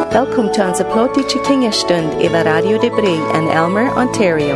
Welkom til onze plotische kingerstund over Radio de Brie in Elmer, Ontario.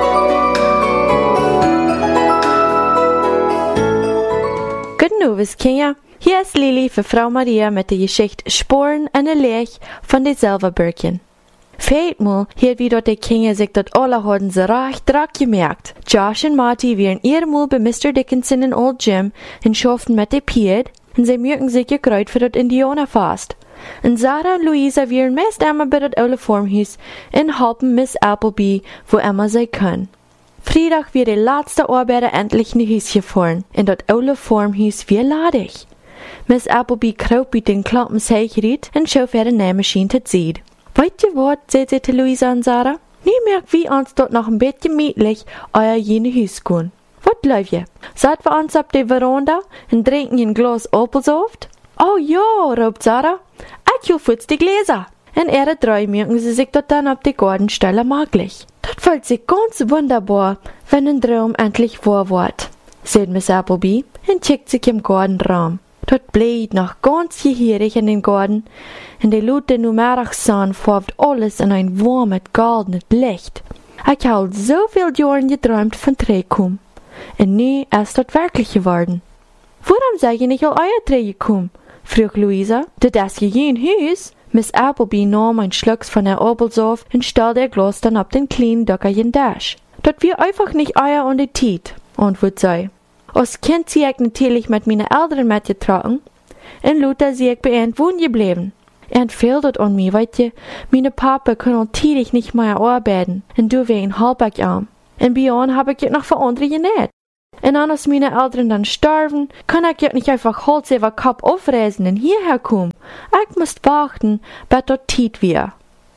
Guten Abend, Kinder. Hier ist Lili für Frau Maria mit der Geschichte Sporen en de Leeg von de Silverbürkchen. Veelmal hier wie dort die Kinder sich dort alle hadden ze recht drak gemerkt. Josh und Marty wären eeremaal bei Mr. Dickinson en Old Jim en schoften mit de Pied en sie merken sich gekreut für dort Indianerfast. En Sarah und Louisa wären meist immer bei dort oude Formhuis en helpen Miss Appleby, wo immer sie können. Freitag wir die letzte Arbeiter endlich in Huis gefahren, in dort oude Formhuis wie ladig. Miss Appleby kroop uit den Klompen Seigeriet en schoof de Nähmaschine te zied. Weet je wat, zei ze te Louisa en Sarah? Nie merkt wie ons dort noch ein bisschen mietlich euer jene Huis gaan. Wat läuft je? Zat wir uns op de Veranda en trinken een Glas Appelsaft? Oh ja, roept Sarah. Ich hoef jetzt die Gläser. En ihre drei merken sie sich dort dann op de Gartenstelle maglich. Dat fällt sich ganz wunderbar, wenn ein Traum endlich wahr wird, sagt Miss Appleby und checkt sich im Gartenraum. Dort bläht noch ganz gehierig in den Garten, und die Lute Numerachsan färbt alles in ein warmes, goldenes Licht. Ich habe so viel Jahren geträumt von Trägkum, und nu ist das wirklich geworden. Warum seid ihr nicht all euer Träge gekommen? Frug Louisa. Das ist ja ein Haus. Miss Appleby nahm ein Schluck von der Appelsaft und stellte ihr Glas dann auf den kleinen Dockerchen Dash. Das wir einfach nicht euer und die Tiet, antwortet sie. Als Kind sie ich natürlich mit meinen Eltern mitgetragen, und Luther sie ich bei ihnen wohnen geblieben. Und fehlt das an mir, weißt du, meine Papa können natürlich nicht mehr arbeiten, und du wär ein halbwegs arm. Und bei ihnen hab ich jetzt noch für andere genäht. Und dann, als meine Eltern dann sterben, kann ich jetzt nicht einfach Holz über Kopf aufreißen und hierher kommen. Ich muss warten, bis dort Tiet wir.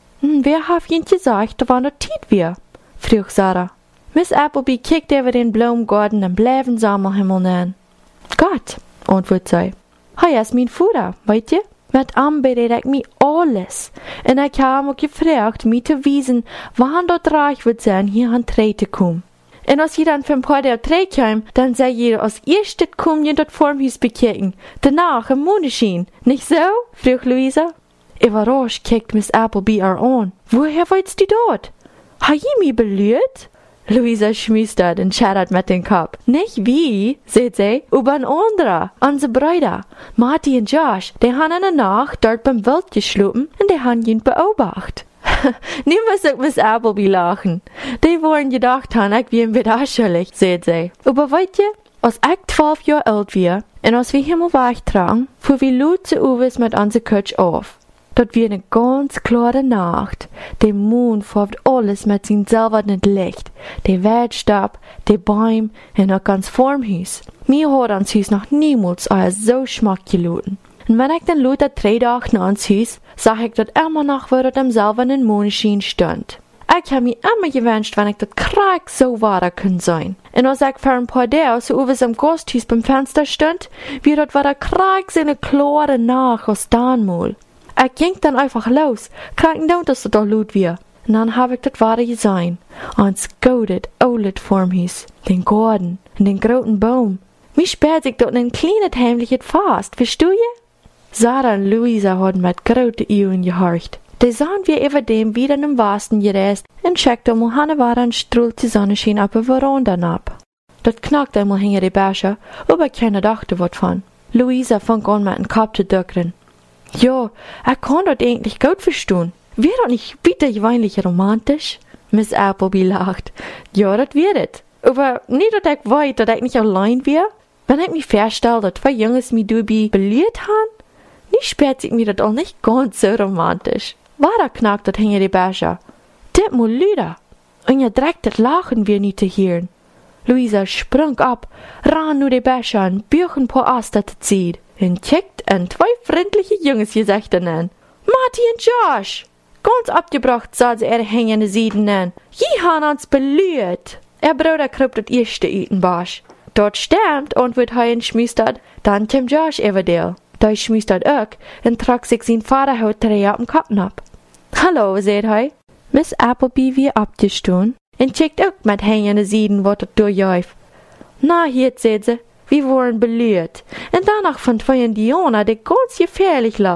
Wer hat ihnen gesagt, wann dort Tiet wir? Frug Sarah. Miss Appleby kickte über den Blumengarten und bleiben Sommerhimmel an. Gott, antwortet sie. Hey, ist mein Vater, weißt du? Mit ihm berät ich mich alles. Und ich habe mich gefragt, mir zu wissen, wann dort reich wird sein, hier an Trete kommen. Und als je dann für ein paar der Trete kam, dann sei jeder als erstes kommen ihr dort vorm Haus bekicken. Danach im Mondenschein. Nicht so? Frug Louisa. Überrascht kickt Miss Appleby ihr an. Woher weißt du dort? Ha je mich belüht? Louisa schmüstert und schädert mit dem Kopf. Nicht wie, sagt sie, aber ein anderer, unsere Brüder, Marty und Josh, die haben in der Nacht dort beim Wild geschlafen und die haben ihn beobachtet. Nie muss ich Miss Appleby lachen. Die wollen gedacht haben, ich wäre wieder schuldig, sagt sie. Aber weißt du, als ich 12 Jahre alt war und als wir Himmelweg tragen, fuhr wir laut zu Uwes mit unserer Kutsch auf. Dort war eine ganz klare Nacht. Der Mond färbt alles mit seinem silbernen Licht. Der Weltstab, der Bäume und auch ganz vorm Haus. Mir hat ans Haus noch niemals so Schmack geluten. Und wenn ich dann lauter 3 Tage ans Haus, sah ich dort immer noch, wo dort am silbernen Mondschein stand. Ich habe mir immer gewünscht, wenn ich dort krack so wahr können sein. Und als ich für ein paar Tage so uwes am Gasthaus beim Fenster stand, wie dort war der krack seine klare Nacht aus Danmol. Ich ging dann einfach los, kranken down, dass es doch laut war. Und dann hab ich das wahre gesehen. Ans goldet, oulet Formhuis, den Garten und den großen Baum. Mich sperrt sich dort ein kleines heimliches Fast, verstehst du? Sarah und Louisa hatten mit großen Augen gehorcht. Die sahen wir über dem wieder im Westen gereist und checkte einmal Hanne war ein Strahl die Sonnenschein auf der Veranda ab. Dort knackt einmal hinter die Bäsche, aber keiner dachte was von. Louisa fang an mit dem Kopf zu duckern. Ja, kann das eigentlich gut verstehen. Wäre das nicht bitte gewöhnlich romantisch? Miss Appleby lacht. Ja, das wird. Aber nicht, dass ich weiß, dass ich nicht allein wäre. Wenn ich mich feststelle, dass 2 Jungs mich dabei beliebt haben, nicht sperrt sich mir das auch nicht ganz so romantisch. War knackt das hinter die Bäsche. Das muss Lüder. Und ihr direkt das Lachen wir nicht zu hören. Louisa sprang ab, ran nur die Bäsche und büch ein paar Aster zu ziehen. Und checkt an 2 freundliche Jungsgesichter an. Marty und Josh! Ganz abgebracht sah sie ihre hängende Sieden an. Je haben uns belüht. Ihr Bruder kropp das erste Utenbarsch. Dort stimmt und wird heuen schmüstert, dann Tim Josh everdeel. Da schmüstert auch und trag sich sein Vater haut drei auf den Kopf ab. Hallo, seht hei. Miss Appleby wie abgestanden und checkt auch mit hängende Sieden, was dort durchläuft. Na, hier, seht sie. Wir wurden belüht. Und danach von 2 Indianer, die ganz gefährlich laut.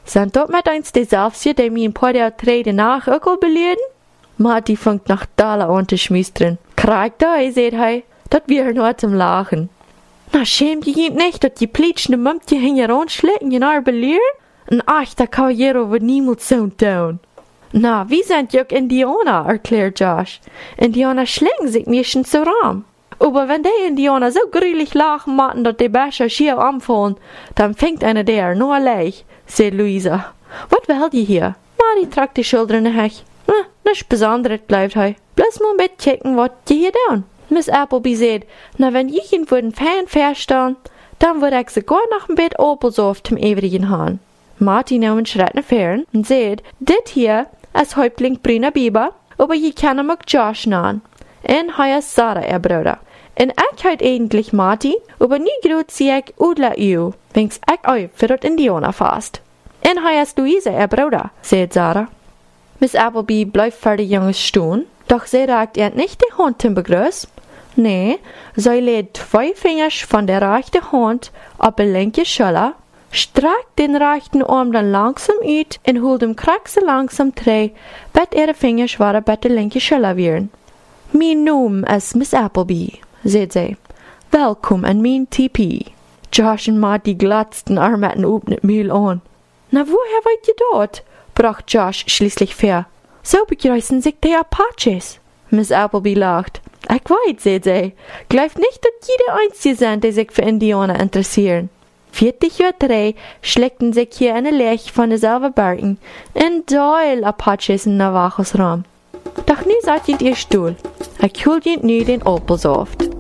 Sind dort met eens dezelfde, die mir ein paar Jahre treden nach ook al beleden? Marty fängt nach Dalla an zu schmiestern. Krieg da, seht hij, dat wir nur zum Lachen. Na, schämt je nicht, dat je pleitschende Mumpje hier anschlecken, je naar beleren? Ein echter Caballero wird niemals so tun. Na, wie sind jok Indianer, erklärt Josh. Indianer schlägen sich nicht so ram. Aber wenn die Indianer so grülich lachen machen, dass die Becher schier anfallen, dann fängt einer der nur leicht, sagt Luisa. Was will die hier? Mari tragt die Schultern nach. Nichts Besonderes, bleibt hij. Bloß mal mit checken, was die hier tun. Miss Appleby sagt, na, wenn ich ihn würden Fan verstehen, dann würde ich sogar noch ein Bett Opelsaft zum Ewigen haben. Marty nahm einen Schritt nach fern und sagt, dit hier ist Häuptling Brina Biber, aber je kann ihm auch Josh nennen. En hij is Sarah, ihr Bruder. En ich heut eigentlich Marty, aber nie grut sie ich Udla Iu, wenn's ich euch für das Indianerfest. En hij is Luisa, ihr Bruder, sagt Sarah. Miss Appleby bleibt für die Jungs stehen, doch sie ragt nicht die Hand zum Begrüß. Nee, sie legt 2 Finger von der rechten Hand auf die linke Schulter, streckt den rechten Arm dann langsam uit und holt dem Kraxe langsam drei, bis ihre Finger schwarer bei der linken Schulter werden. Mein Name ist Miss Appleby, sagt sie. Willkommen an mein TP. Josh und Marty glatzten Armetten oben das Mühl an. Na, woher wollt ihr dort? Bracht Josh schließlich fair. So begrüßen sich die Apaches. Miss Appleby lacht. Ich weiß, sagt sie. Glaubt nicht, dass jeder Einzige sind, die sich für Indianer interessieren. 40 Jahre 3 schleckten sich hier eine Lech von derselben Bergen in Doyle Apaches in Navajos rum. Doch nu seid ihr Stuhl. Ich hol ihr nu den Opelsaft.